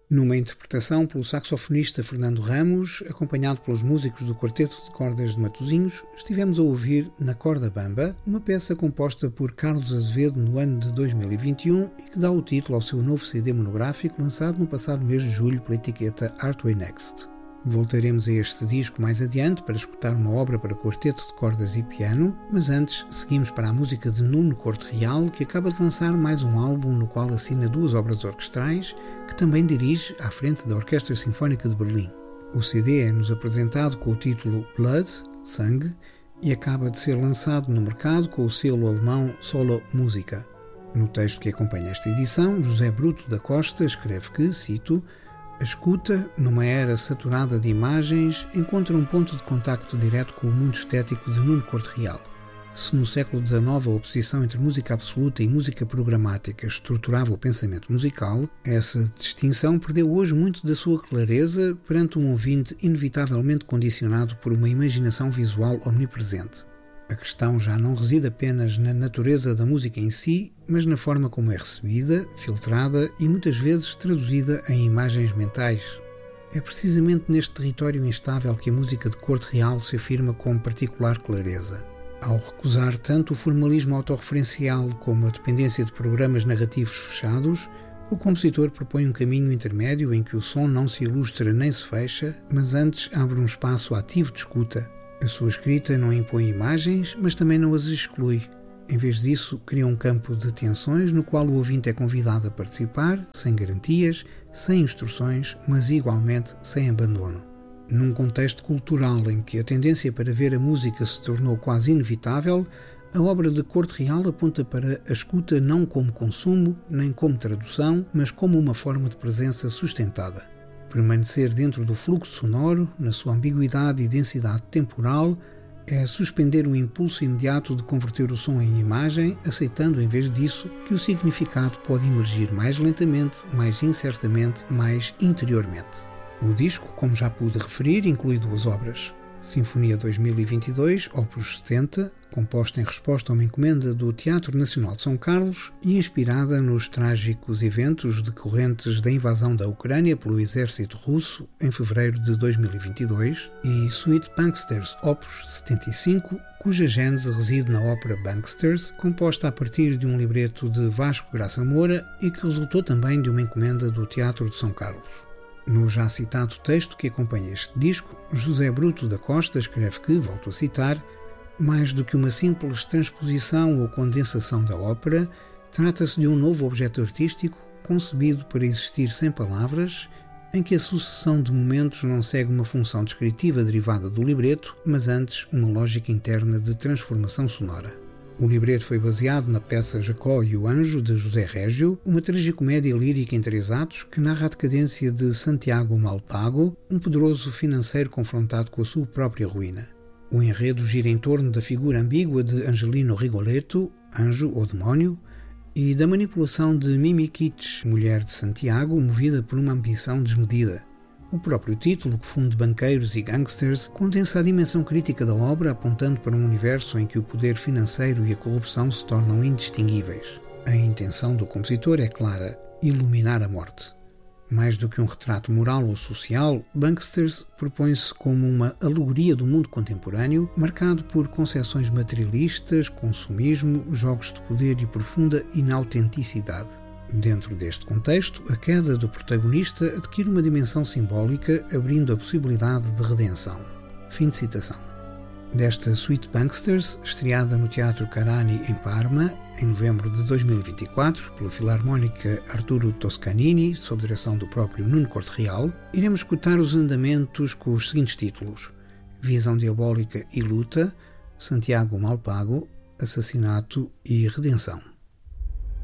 Numa interpretação pelo saxofonista Fernando Ramos, acompanhado pelos músicos do Quarteto de Cordas de Matosinhos, estivemos a ouvir Na Corda Bamba, uma peça composta por Carlos Azevedo no ano de 2021 e que dá o título ao seu novo CD monográfico lançado no passado mês de julho pela etiqueta Artway Next. Voltaremos a este disco mais adiante para escutar uma obra para quarteto de cordas e piano, mas antes seguimos para a música de Nuno Corte Real, que acaba de lançar mais um álbum no qual assina 2 obras orquestrais, que também dirige à frente da Orquestra Sinfónica de Berlim. O CD é-nos apresentado com o título Blood, Sangue, e acaba de ser lançado no mercado com o selo alemão Solo Musica. No texto que acompanha esta edição, José Bruto da Costa escreve que, cito, a escuta, numa era saturada de imagens, encontra um ponto de contacto direto com o mundo estético de Nuno Corte Real. Se no século XIX a oposição entre música absoluta e música programática estruturava o pensamento musical, essa distinção perdeu hoje muito da sua clareza perante um ouvinte inevitavelmente condicionado por uma imaginação visual omnipresente. A questão já não reside apenas na natureza da música em si, mas na forma como é recebida, filtrada e muitas vezes traduzida em imagens mentais. É precisamente neste território instável que a música de Corte Real se afirma com particular clareza. Ao recusar tanto o formalismo autorreferencial como a dependência de programas narrativos fechados, o compositor propõe um caminho intermédio em que o som não se ilustra nem se fecha, mas antes abre um espaço ativo de escuta. A sua escrita não impõe imagens, mas também não as exclui. Em vez disso, cria um campo de tensões no qual o ouvinte é convidado a participar, sem garantias, sem instruções, mas igualmente sem abandono. Num contexto cultural em que a tendência para ver a música se tornou quase inevitável, a obra de Corte Real aponta para a escuta não como consumo, nem como tradução, mas como uma forma de presença sustentada. Permanecer dentro do fluxo sonoro, na sua ambiguidade e densidade temporal, é suspender o impulso imediato de converter o som em imagem, aceitando em vez disso que o significado pode emergir mais lentamente, mais incertamente, mais interiormente. O disco, como já pude referir, inclui 2 obras. Sinfonia 2022, Opus 70, composta em resposta a uma encomenda do Teatro Nacional de São Carlos e inspirada nos trágicos eventos decorrentes da invasão da Ucrânia pelo exército russo em fevereiro de 2022, e Suite Banksters Opus 75, cuja gênese reside na ópera Banksters, composta a partir de um libreto de Vasco Graça Moura e que resultou também de uma encomenda do Teatro de São Carlos. No já citado texto que acompanha este disco, José Bruto da Costa escreve que, volto a citar, mais do que uma simples transposição ou condensação da ópera, trata-se de um novo objeto artístico concebido para existir sem palavras, em que a sucessão de momentos não segue uma função descritiva derivada do libreto, mas antes uma lógica interna de transformação sonora. O libreto foi baseado na peça Jacó e o Anjo, de José Régio, uma tragicomédia lírica em 3 atos que narra a decadência de Santiago Malpago, um poderoso financeiro confrontado com a sua própria ruína. O enredo gira em torno da figura ambígua de Angelino Rigoletto, anjo ou demónio, e da manipulação de Mimi Kitsch, mulher de Santiago, movida por uma ambição desmedida. O próprio título, que funde banqueiros e gangsters, condensa a dimensão crítica da obra, apontando para um universo em que o poder financeiro e a corrupção se tornam indistinguíveis. A intenção do compositor é clara: iluminar a morte. Mais do que um retrato moral ou social, Banksters propõe-se como uma alegoria do mundo contemporâneo, marcado por concepções materialistas, consumismo, jogos de poder e profunda inautenticidade. Dentro deste contexto, a queda do protagonista adquire uma dimensão simbólica, abrindo a possibilidade de redenção. Fim de citação. Desta Suite Banksters, estreada no Teatro Carani em Parma, em novembro de 2024, pela Filarmónica Arturo Toscanini, sob direção do próprio Nuno Corte Real, iremos escutar os andamentos com os seguintes títulos: Visão Diabólica e Luta, Santiago Malpago, Assassinato e Redenção.